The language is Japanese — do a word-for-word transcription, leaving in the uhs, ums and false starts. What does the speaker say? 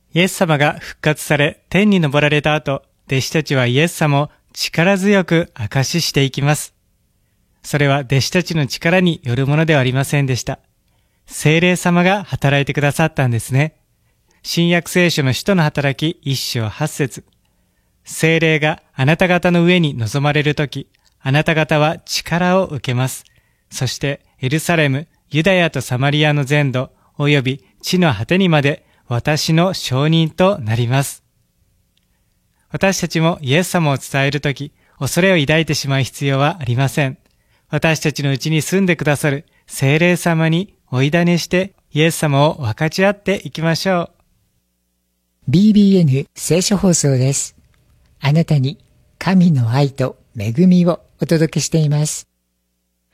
イエス様が復活され天に昇られた後、弟子たちはイエス様を力強く証ししていきます。それは弟子たちの力によるものではありませんでした。聖霊様が働いてくださったんですね。新約聖書の使徒の働き一章八節。聖霊があなた方の上に臨まれるとき、あなた方は力を受けます。そしてエルサレム、ユダヤとサマリアの全土、および地の果てにまで私の証人となります。私たちもイエス様を伝えるとき、恐れを抱いてしまう必要はありません。私たちのうちに住んでくださる聖霊様にお委ねしてイエス様を分かち合っていきましょう。 ビービーエヌ 聖書放送です。あなたに神の愛と恵みをお届けしています。